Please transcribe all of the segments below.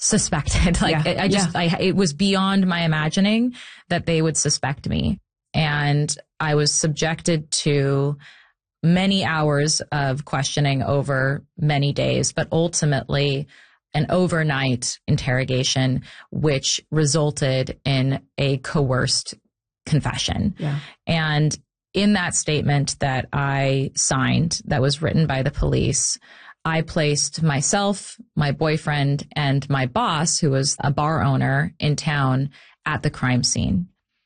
suspected. Like it was beyond my imagining that they would suspect me. And I was subjected to many hours of questioning over many days, but ultimately an overnight interrogation, which resulted in a coerced confession. Yeah. And in that statement that I signed, that was written by the police, I placed myself, my boyfriend, and my boss, who was a bar owner in town, at the crime scene.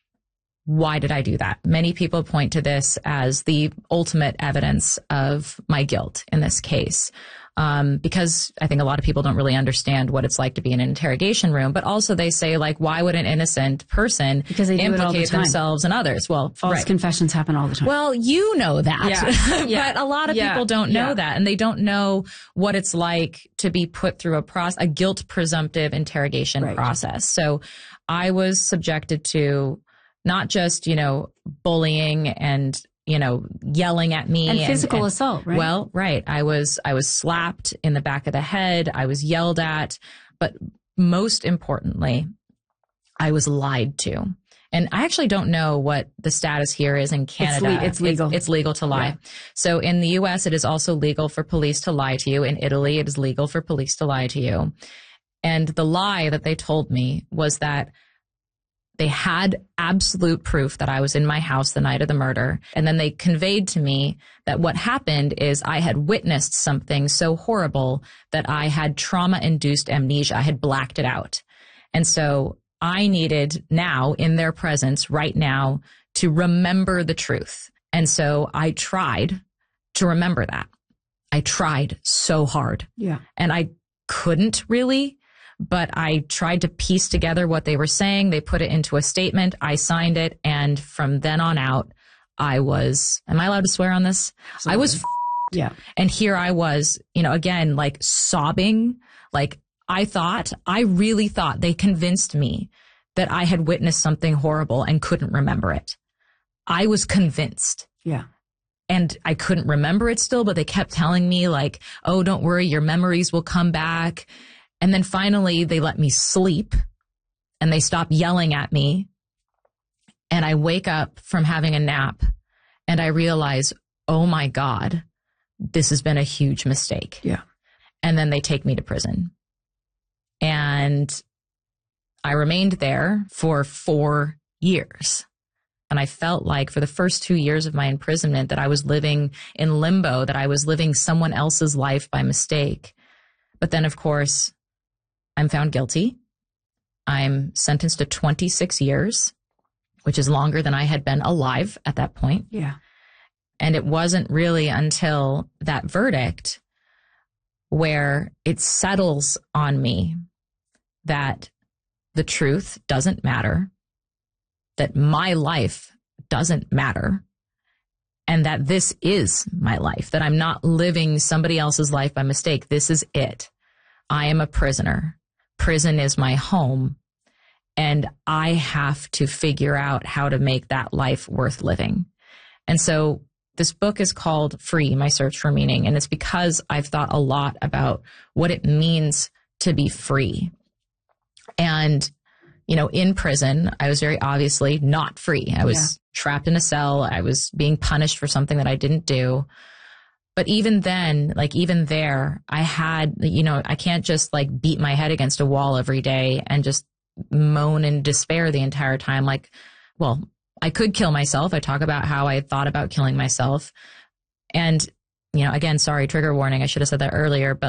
Why did I do that? Many people point to this as the ultimate evidence of my guilt in this case. Because I think a lot of people don't really understand what it's like to be in an interrogation room, but also they say, like, why would an innocent person implicate themselves and others? Well, false confessions happen all the time. Well, you know that, but a lot of people don't know that, and they don't know what it's like to be put through a guilt presumptive interrogation process. So I was subjected to not just, bullying and, yelling at me. And physical assault, right? Well, right. I was slapped in the back of the head. I was yelled at. But most importantly, I was lied to. And I actually don't know what the status here is in Canada. It's legal. It's legal to lie. Yeah. So in the U.S., it is also legal for police to lie to you. In Italy, it is legal for police to lie to you. And the lie that they told me was that they had absolute proof that I was in my house the night of the murder. And then they conveyed to me that what happened is I had witnessed something so horrible that I had trauma-induced amnesia. I had blacked it out. And so I needed now, in their presence right now, to remember the truth. And so I tried to remember that. I tried so hard. Yeah. And I couldn't really. But I tried to piece together what they were saying. They put it into a statement. I signed it. And from then on out, I was, am I allowed to swear on this? Absolutely. I was, yeah. And here I was, again, like sobbing. Like I really thought they convinced me that I had witnessed something horrible and couldn't remember it. I was convinced. Yeah. And I couldn't remember it still, but they kept telling me like, oh, don't worry, your memories will come back. And then finally they let me sleep and they stopped yelling at me. And I wake up from having a nap and I realize, oh my God, this has been a huge mistake. Yeah. And then they take me to prison. And I remained there for 4 years. And I felt like for the first 2 years of my imprisonment that I was living in limbo, that I was living someone else's life by mistake. But then, of course, I'm found guilty. I'm sentenced to 26 years, which is longer than I had been alive at that point. Yeah. And it wasn't really until that verdict where it settles on me that the truth doesn't matter, that my life doesn't matter, and that this is my life, that I'm not living somebody else's life by mistake. This is it. I am a prisoner. Prison is my home, and I have to figure out how to make that life worth living. And so this book is called Free, My Search for Meaning, and it's because I've thought a lot about what it means to be free. And, in prison, I was very obviously not free. I was trapped in a cell. I was being punished for something that I didn't do. But even then, even there, I had, I can't just beat my head against a wall every day and just moan in despair the entire time. I could kill myself. I talk about how I thought about killing myself. And, again, sorry, trigger warning. I should have said that earlier. But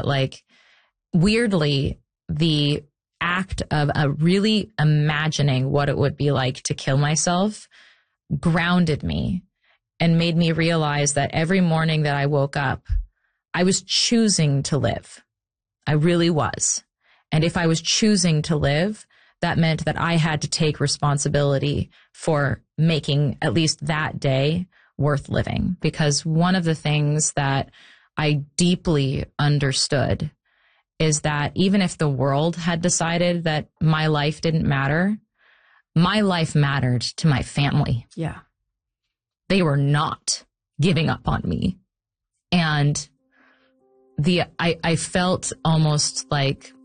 weirdly, the act of really imagining what it would be like to kill myself grounded me and made me realize that every morning that I woke up, I was choosing to live. I really was. And if I was choosing to live, that meant that I had to take responsibility for making at least that day worth living. Because one of the things that I deeply understood is that even if the world had decided that my life didn't matter, my life mattered to my family. Yeah. They were not giving up on me. And I felt almost like